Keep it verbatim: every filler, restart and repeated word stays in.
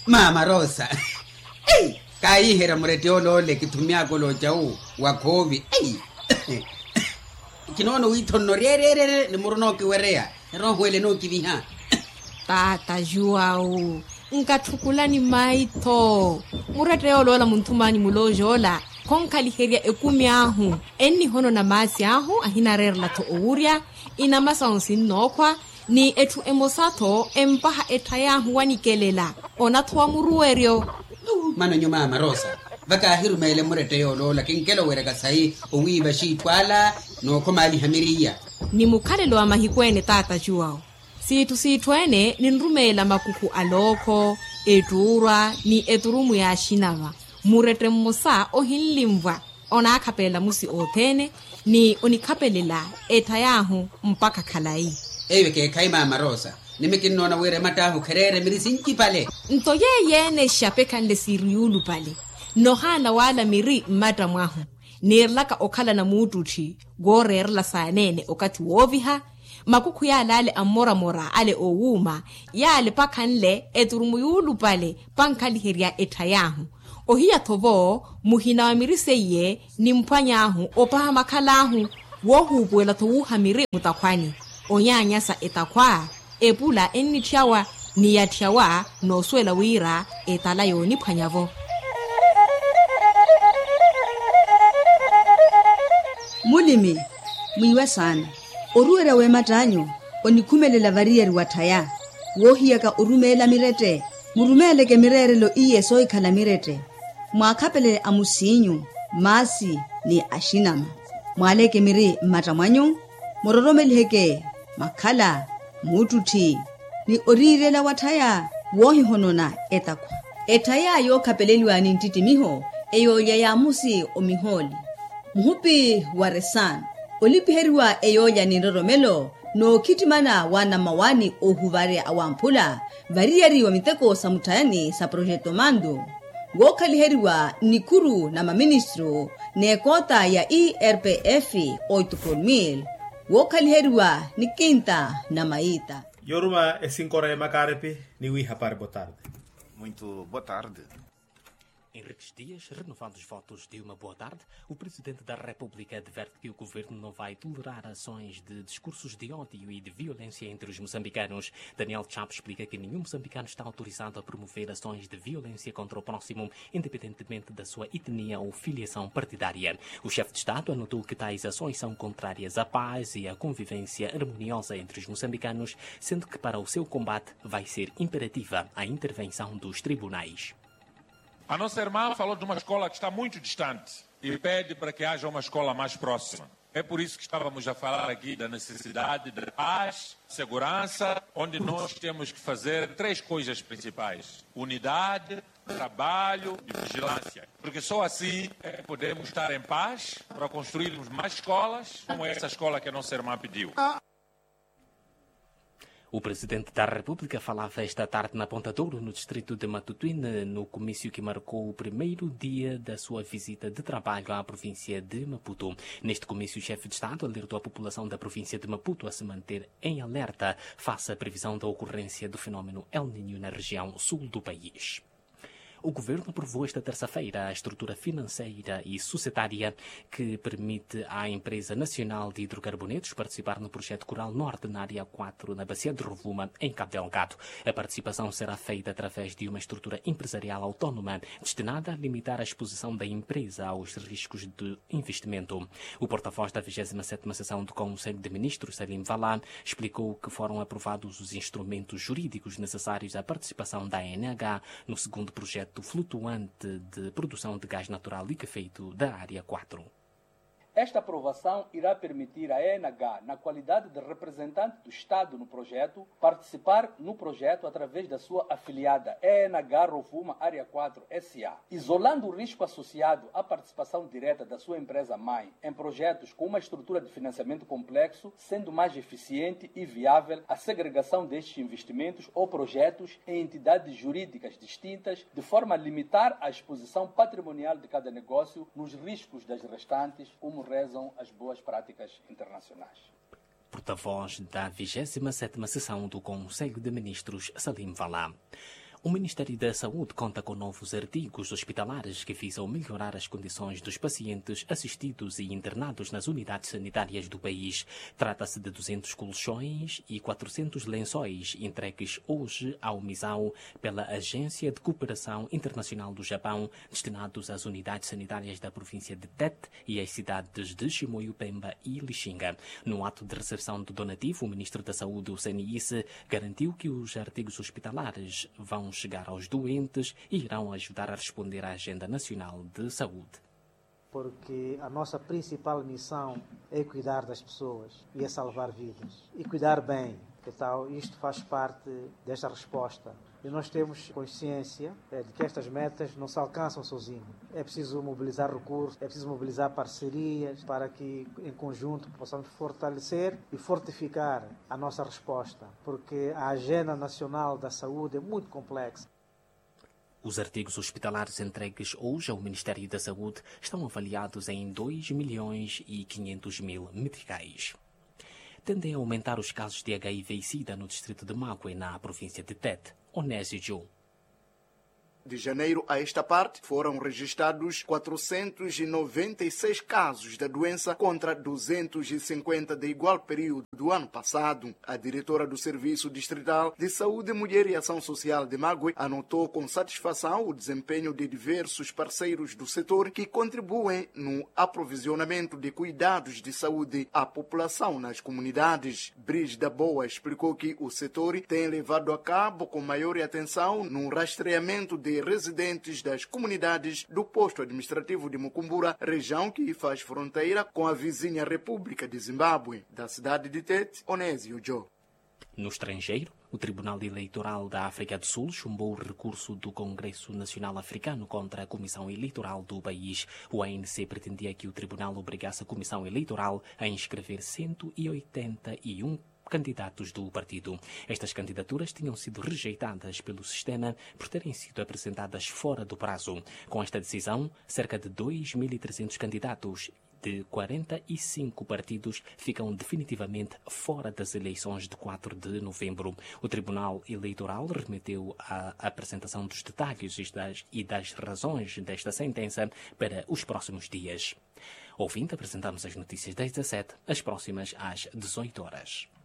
Mama Rosa. Hey, kai hera murete olole kitumia kolo chau wa COVID. Hey. Kinono witono rerere ni murono kiwerea. Roho ele no kiviha. Tata Joao, nkathukulani maito. Murete olola muntumani mulojola. Konkali heria ekumi ahu. Eni hono na masi ahu ahina rerla to ouria. Ina masa onsin nokwa. Ni etu emosato empaha etayahu wanikelela. Ona tuwa muruerio. Mano nyuma Mama Rosa. Vaka hiru maile murete olola kinkelo wereka sahi uwiba shitwala no komali hamiria. Ni mukalelo wa mahikwene Tata Joao. Situ situene ni nrumela makuku aloko, eturwa, ni eturumu ya shinama. Murete mmosa ohinlimwa. Ona akapela musi otene, ni onikapelela etayahu mpaka kalai. Ewe ke kai Mama Rosa. Nimekino na were matahu kerere mirisinki pale. Ntoye yene shapekande siriulu pale. Nohana wala miri mata mwahu. Nirlaka okala na mutuchi. Gore erla saanene okati woviha. Makuku ya lale amora mora ale owuma. Ya ale pakanle eturumuyulu pale pankali heria etayahu. Ohia tovo muhina wa miriseye ni mpanyahu opaha makalahu. Wohu buela tovuha miri mutakwani. Onyanyasa etakwa. Epula eni tiawa ni ya tiawa no suela wira etalayo ni panyavo. Mulimi, mwiwe sana. Oruera we matanyo, onikumelela varieri wataya. Wohiaka urumela mirete. Murumele ke mirere lo iye soi kala mirete. Mwakapele amusinyu, masi ni ashinama. Mwaleke miri matamanyo, mororomelheke, makala, mututi. Ni orirela wataya, wohi honona etakwa. Etaya yo kapeleliwa ni ntitimiho, eyo ya musi omiholi. Muhupi waresan, olipiheriwa eyoya ni roromelo, no kitimana wana mawani ohuvare awampula, variari wa miteko samutayani sa projeto mando. Wokaliheriwa ni kuru na maministro, ne kota ya I R P F oito por mil. Wokaliheriwa ni quinta na maita. Yoruma é cinco horas macarepe, ni wi hapar boa tarde. Muito boa tarde. Henriques Dias, renovando os votos de uma boa tarde, o Presidente da República adverte que o Governo não vai tolerar ações de discursos de ódio e de violência entre os moçambicanos. Daniel Chapo explica que nenhum moçambicano está autorizado a promover ações de violência contra o próximo, independentemente da sua etnia ou filiação partidária. O chefe de Estado anotou que tais ações são contrárias à paz e à convivência harmoniosa entre os moçambicanos, sendo que para o seu combate vai ser imperativa a intervenção dos tribunais. A nossa irmã falou de uma escola que está muito distante e pede para que haja uma escola mais próxima. É por isso que estávamos a falar aqui da necessidade de paz, segurança, onde nós temos que fazer três coisas principais: unidade, trabalho e vigilância. Porque só assim é que podemos estar em paz para construirmos mais escolas, como essa escola que a nossa irmã pediu. O Presidente da República falava esta tarde na Ponta Douro, no distrito de Matutuine, no comício que marcou o primeiro dia da sua visita de trabalho à província de Maputo. Neste comício, o chefe de Estado alertou a população da província de Maputo a se manter em alerta face à previsão da ocorrência do fenómeno El Niño na região sul do país. O Governo aprovou esta terça-feira a estrutura financeira e societária que permite à Empresa Nacional de Hidrocarbonetos participar no projeto Coral Norte na área quatro, na Bacia de Rovuma, em Cabo Delgado. A participação será feita através de uma estrutura empresarial autónoma destinada a limitar a exposição da empresa aos riscos de investimento. O porta-voz da vigésima sétima sessão do Conselho de Ministros, Salim Valá, explicou que foram aprovados os instrumentos jurídicos necessários à participação da A N H no segundo projeto flutuante de produção de gás natural liquefeito da área quatro. Esta aprovação irá permitir à A N H, na qualidade de representante do Estado no projeto, participar no projeto através da sua afiliada A N H Rovuma Área quatro S A, isolando o risco associado à participação direta da sua empresa-mãe em projetos com uma estrutura de financiamento complexo, sendo mais eficiente e viável a segregação destes investimentos ou projetos em entidades jurídicas distintas, de forma a limitar a exposição patrimonial de cada negócio nos riscos das restantes, como rezam as boas práticas internacionais. Porta-voz da vigésima sétima sessão do Conselho de Ministros, Salim Valá. O Ministério da Saúde conta com novos artigos hospitalares que visam melhorar as condições dos pacientes assistidos e internados nas unidades sanitárias do país. Trata-se de duzentos colchões e quatrocentos lençóis entregues hoje ao MISAO pela Agência de Cooperação Internacional do Japão, destinados às unidades sanitárias da província de Tete e às cidades de Chimoio, Pemba e Lixinga. No ato de recepção do donativo, o Ministro da Saúde, o C N I S, garantiu que os artigos hospitalares vão chegar aos doentes e irão ajudar a responder à Agenda Nacional de Saúde. Porque a nossa principal missão é cuidar das pessoas e é salvar vidas. E cuidar bem. Então, isto faz parte desta resposta. E nós temos consciência é, de que estas metas não se alcançam sozinhos. É preciso mobilizar recursos, é preciso mobilizar parcerias para que, em conjunto, possamos fortalecer e fortificar a nossa resposta. Porque a Agenda Nacional da Saúde é muito complexa. Os artigos hospitalares entregues hoje ao Ministério da Saúde estão avaliados em dois milhões e quinhentos mil meticais. Tendem a aumentar os casos de H I V e SIDA no distrito de Mague, na província de Tete. Onésio Joe. De janeiro a esta parte, foram registrados quatrocentos e noventa e seis casos da doença contra duzentos e cinquenta de igual período do ano passado. A diretora do Serviço Distrital de Saúde, Mulher e Ação Social de Mague anotou com satisfação o desempenho de diversos parceiros do setor que contribuem no aprovisionamento de cuidados de saúde à população nas comunidades. Brígida Boa explicou que o setor tem levado a cabo com maior atenção no rastreamento de residentes das comunidades do posto administrativo de Mucumbura, região que faz fronteira com a vizinha República de Zimbábue. Da cidade de Tete, Onésio Joe. No estrangeiro, o Tribunal Eleitoral da África do Sul chumbou o recurso do Congresso Nacional Africano contra a Comissão Eleitoral do país. O A N C pretendia que o tribunal obrigasse a Comissão Eleitoral a inscrever cento e oitenta e um candidatos do partido. Estas candidaturas tinham sido rejeitadas pelo sistema por terem sido apresentadas fora do prazo. Com esta decisão, cerca de dois mil e trezentos candidatos de quarenta e cinco partidos ficam definitivamente fora das eleições de quatro de novembro. O Tribunal Eleitoral remeteu a apresentação dos detalhes e das, e das razões desta sentença para os próximos dias. Ouvinte, apresentamos as notícias das dezassete, as próximas às dezoito horas.